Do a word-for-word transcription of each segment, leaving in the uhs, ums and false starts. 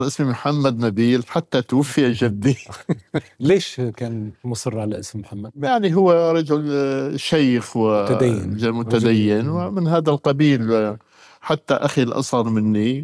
اسمي محمد نبيل حتى توفي جدي. ليش كان مصر على اسم محمد؟ يعني هو رجل شيخ متدين ومتدين ومن هذا القبيل. حتى أخي الأصغر مني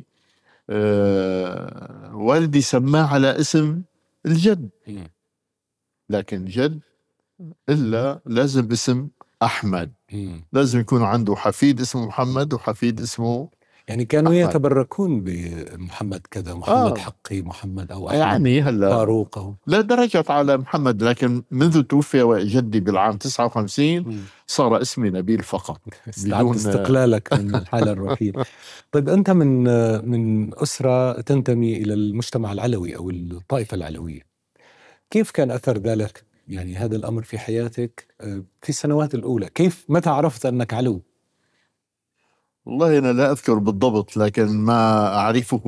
أه والدي سماه على اسم الجد، لكن جد إلا لازم اسم أحمد، لازم يكون عنده حفيد اسمه محمد وحفيد اسمه يعني كانوا أحمد. يتبركون بمحمد كذا، محمد آه. حقي، محمد أو أحمد يعني هلا فاروق أو... لا درجة على محمد، لكن منذ توفي جدي بالعام تسعة وخمسين صار اسمي نبيل فقط بدون استقلالك من الحالة الروحية. طيب أنت من من أسرة تنتمي إلى المجتمع العلوي أو الطائفة العلوية، كيف كان أثر ذلك يعني هذا الأمر في حياتك في السنوات الأولى؟ كيف متى عرفت أنك علو؟ والله أنا لا أذكر بالضبط، لكن ما أعرفه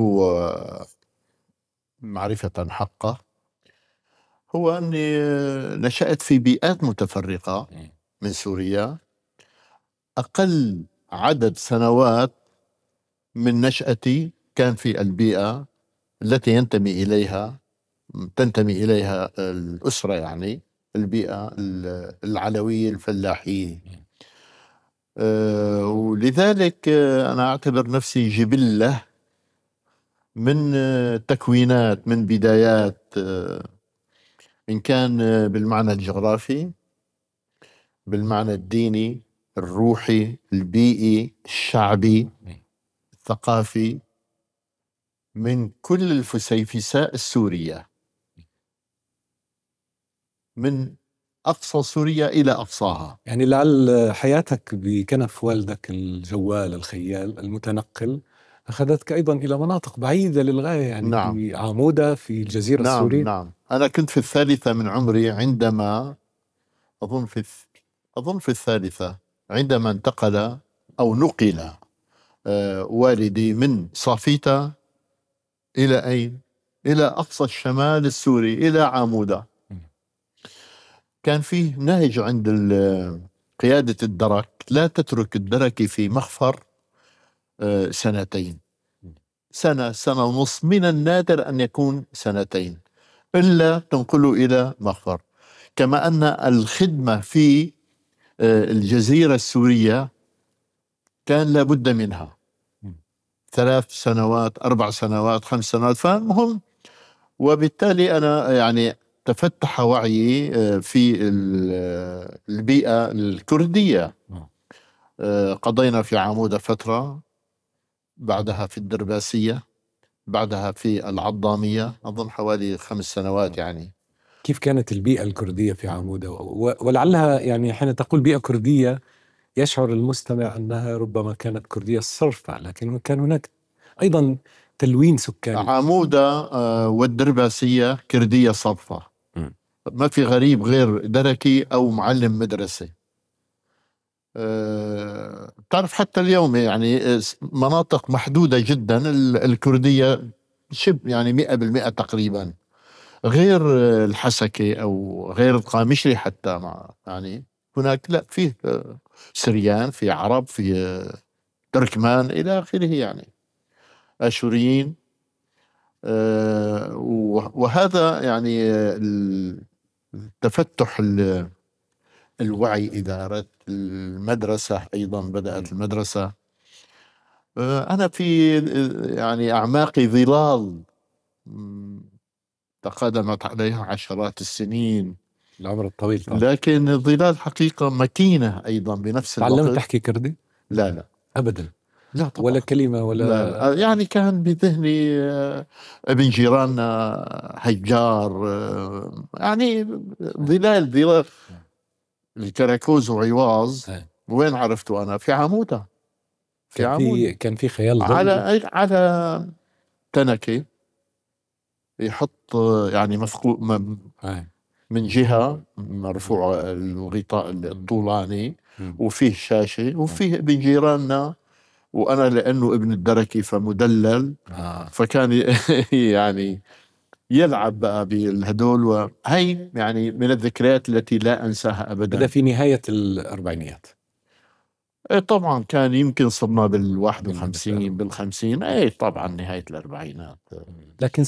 معرفة حقة هو أني نشأت في بيئات متفرقة من سوريا. أقل عدد سنوات من نشأتي كان في البيئة التي ينتمي إليها تنتمي إليها الأسرة، يعني البيئة العلوية الفلاحية. أه ولذلك أنا أعتبر نفسي جبلة من تكوينات، من بدايات، أه إن كان بالمعنى الجغرافي، بالمعنى الديني، الروحي، البيئي، الشعبي، الثقافي، من كل الفسيفساء السورية، من أقصى سوريا إلى أقصاها. يعني لعل حياتك بكنف والدك الجوال الخيال المتنقل أخذتك أيضا إلى مناطق بعيدة للغاية، يعني نعم. في عمودة في الجزيرة نعم السورية. نعم. أنا كنت في الثالثة من عمري عندما أظن في أظن في الثالثة عندما انتقل أو نقل آه والدي من صافيتا إلى أين؟ إلى أقصى الشمال السوري، إلى عمودة. كان فيه نهج عند قيادة الدرك: لا تترك الدرك في مخفر آه سنتين، سنة سنة ونص، من النادر أن يكون سنتين، إلا تنقله إلى مخفر. كما أن الخدمة في الجزيرة السورية كان لابد منها ثلاث سنوات، أربع سنوات، خمس سنوات، فمهم. وبالتالي أنا يعني تفتح وعيي في البيئة الكردية. قضينا في عمودة فترة، بعدها في الدرباسية، بعدها في العضامية، أظن حوالي خمس سنوات. يعني كيف كانت البيئة الكردية في عمودة؟ ولعلها يعني حين تقول بيئة كردية يشعر المستمع أنها ربما كانت كردية صرفة، لكن كان هناك أيضا تلوين سكاني. عمودة والدرباسية كردية صرفة، ما في غريب غير دركي أو معلم مدرسة. أه تعرف حتى اليوم يعني مناطق محدودة جدا الكردية شبه يعني مئة بالمئة تقريبا، غير الحسكة أو غير القامشلي حتى. مع يعني هناك لا، فيه سريان، في عرب، في تركمان إلى آخره، يعني آشوريين. أه وهذا يعني التفتح الوعي. إدارة المدرسة أيضا، بدأت المدرسة. أه أنا في يعني أعماقي ظلال تقدمت عليها عشرات السنين، العمر الطويل طبعا. لكن الظلال حقيقة متينة أيضا بنفس الوقت. تعلمت تحكي كردي؟ لا لا أبدا. لا طبعا. ولا كلمة ولا لا لا. يعني كان بذهني ابن جيراننا هجار، يعني ظلال ظلال الكراكوز وعواز. وين عرفته أنا؟ في عمودة. في كان عمودة في كان في خيال على على تنكة يحط يعني مثقوب من جهة مرفوع الغطاء الطولاني، وفيه شاشة، وفيه ابن جيراننا، وأنا لأنه ابن الدركي فمدلل. آه. فكان يعني يلعب بقى بالهدول، وهي يعني من الذكريات التي لا أنساها أبدا. بدأ في نهاية الأربعينيات. ايه طبعا، كان يمكن صرنا بالواحد وخمسين بالخمسين. ايه طبعا نهاية الأربعينات. لكن